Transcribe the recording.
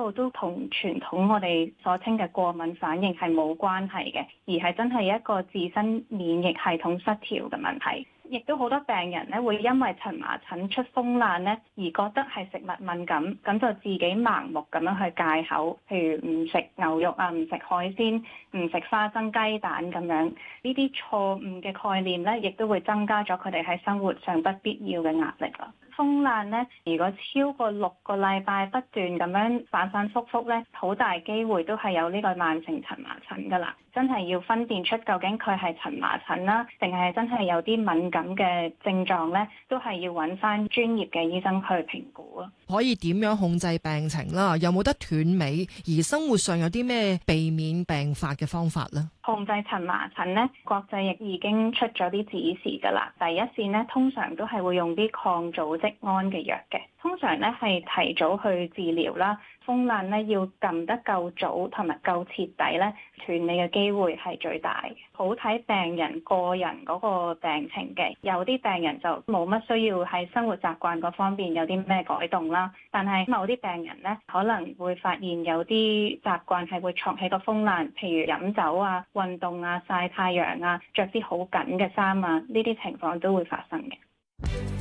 數都同傳統我哋所稱嘅過敏反應係冇關係嘅，而係真係一個自身免疫系統失調嘅問題。亦都好多病人咧會因為蕁麻疹出風爛咧而覺得係食物敏感，咁就自己盲目咁樣去戒口，譬如唔食牛肉啊、唔食海鮮、唔食花生、雞蛋咁樣。呢啲錯誤嘅概念咧，亦都會增加咗佢哋喺生活上不必要嘅壓力啦。風爛咧，如果超過6個禮拜不斷咁樣反反覆覆咧，好大機會都係有呢個慢性蕁麻疹噶啦。真係要分辨出究竟佢係蕁麻疹啦，定係真係有啲敏感嘅症狀咧，都係要揾翻專業嘅醫生去評估啊。 可以點樣控制病情啦？有冇得斷尾？而生活上有啲咩避免病發嘅方法呢？ 控制蕁麻疹咧，國際亦已經出咗啲指示噶啦。第一線咧，通常都係會用啲抗組織胺嘅藥嘅，通常咧係提早去治療啦。風爛咧要撳得夠早同埋夠徹底咧，斷尾嘅機會係最大嘅。好睇病人個人嗰個病情嘅，有啲病人就冇乜需要喺生活習慣嗰方面有啲咩改動啦。但係某啲病人咧可能會發現有啲習慣係會藏起個風爛，譬如飲酒啊、運動啊、曬太陽啊、着啲好緊嘅衫啊，呢啲情況都會發生嘅。